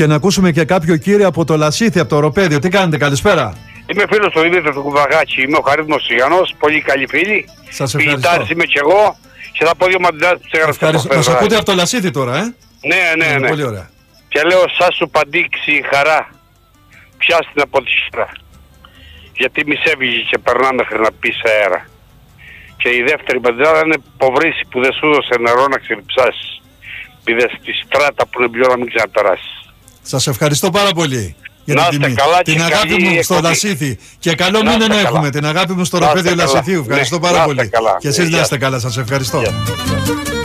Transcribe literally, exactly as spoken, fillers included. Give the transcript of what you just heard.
Και να ακούσουμε και κάποιο κύριο από το Λασίθι, από το Οροπέδιο. Τι κάνετε, καλησπέρα. Είμαι φίλος του Δημήτρη του Κουβαγάκη, είμαι ο Χαρίσμος Σιγανός, πολύ καλή φίλη. Σας ευχαριστώ. Πιλιτάρης είμαι και εγώ και θα πω δύο μαντιλάδες που τους έγραψα. Μας ακούτε από το Λασίθι τώρα, ε. Ναι, ναι, ναι. Πολύ ωραία. Και λέω, σας σου παντήξει η χαρά, πιάστε την από τη σειρά. Γιατί μη σέβγει και περνά μέχρι να πεις αέρα. Και η δεύτερη μαντιλάδα είναι ποβρύση που δεν σου έδωσε νερό να ξεριψάσεις. Πήδες τη στράτα που είναι πιο να μην ξαναπεράσεις. Σας ευχαριστώ πάρα πολύ. Για να την, είστε καλά την και αγάπη καλή μου στο εκπομπή. Λασίθι. Και καλό μήνα να έχουμε. Την αγάπη μου στο Να είστε Οροπέδιο καλά. Λασιθίου. Ευχαριστώ Ναι, πάρα να είστε πολύ. καλά. Και εσείς Γεια να είστε καλά. Σας ευχαριστώ. Γεια.